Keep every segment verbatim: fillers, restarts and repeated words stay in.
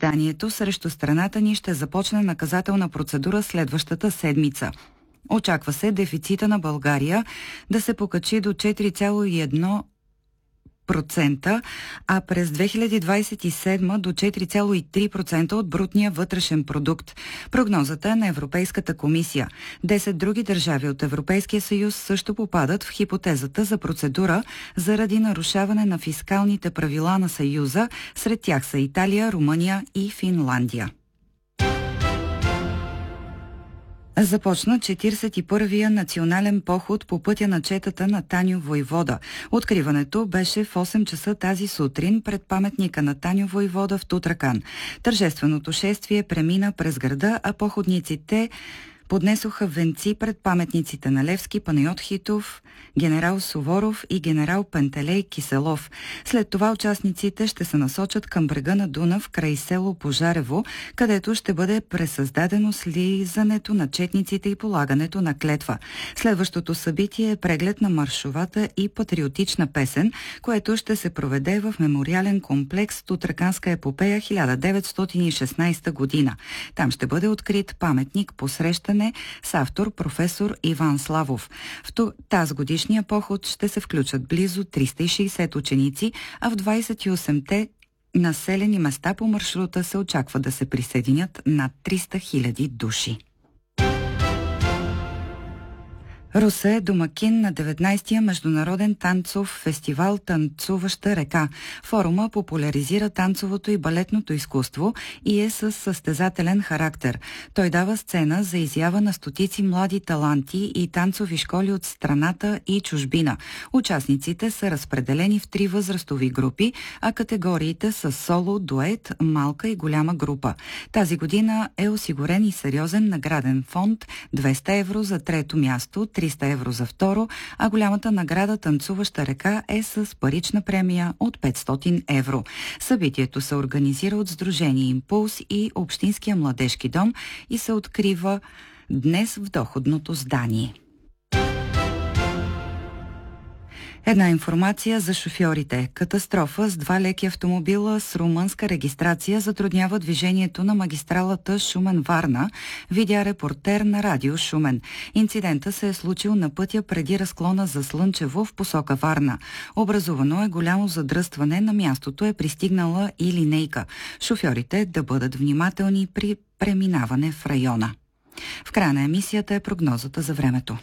изданието срещу страната ни ще започне наказателна процедура следващата седмица. Очаква се дефицита на България да се покачи до четири цяло и едно процента, а през две хиляди двадесет и седма до четири цяло и три процента от брутния вътрешен продукт. Прогнозата е на Европейската комисия. Десет други държави от Европейския съюз също попадат в хипотезата за процедура заради нарушаване на фискалните правила на Съюза. Сред тях са Италия, Румъния и Финландия. Започна четиридесет и първия национален поход по пътя на четата на Таню Войвода. Откриването беше в осем часа тази сутрин пред паметника на Таню Войвода в Тутракан. Тържественото шествие премина през града, а походниците поднесоха венци пред паметниците на Левски, Панайот Хитов, генерал Суворов и генерал Пантелей Киселов. След това участниците ще се насочат към брега на Дунав край село Пожарево, където ще бъде пресъздадено слизането на четниците и полагането на клетва. Следващото събитие е преглед на маршовата и патриотична песен, което ще се проведе в мемориален комплекс Тутраканска епопея хиляда деветстотин и шестнадесета година. Там ще бъде открит паметник посрещане с автор професор Иван Славов. В тази годишния поход ще се включат близо триста и шейсет ученици, а в двадесет и осемте населени места по маршрута се очаква да се присъединят над триста хиляди души. Русе е домакин на деветнадесетия международен танцов фестивал «Танцуваща река». Форума популяризира танцовото и балетното изкуство и е със състезателен характер. Той дава сцена за изява на стотици млади таланти и танцови школи от страната и чужбина. Участниците са разпределени в три възрастови групи, а категориите са соло, дует, малка и голяма група. Тази година е осигурен и сериозен награден фонд – двеста евро за трето място, триста евро за второ, а голямата награда «Танцуваща река» е с парична премия от петстотин евро. Събитието се организира от Сдружение Импулс и Общинския младежки дом и се открива днес в доходното здание. Една информация за шофьорите. Катастрофа с два леки автомобила с румънска регистрация затруднява движението на магистралата Шумен-Варна, видя репортер на радио Шумен. Инцидента се е случил на пътя преди разклона за Слънчево в посока Варна. Образувано е голямо задръстване, на мястото е пристигнала и линейка. Шофьорите да бъдат внимателни при преминаване в района. В края на емисията е прогнозата за времето.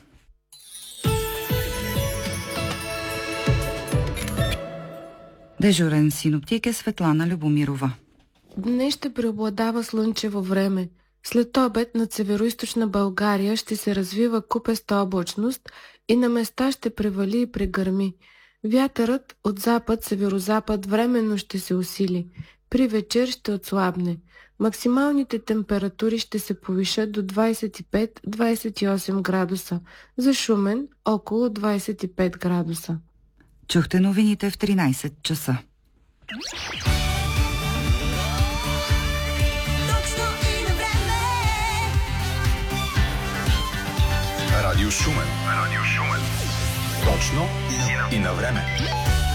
Дежурен синоптик е Светлана Любомирова. Днес ще преобладава слънчево време. След обед над североизточна България ще се развива купеста облачност и на места ще превали и прегърми. Вятърът от запад-северозапад временно ще се усили. При вечер ще отслабне. Максималните температури ще се повишат до двадесет и пет до двадесет и осем градуса. За Шумен около двадесет и пет градуса. Чухте новините в тринадесет часа. Радио Шумен. Радио Шумен. Точно и на време.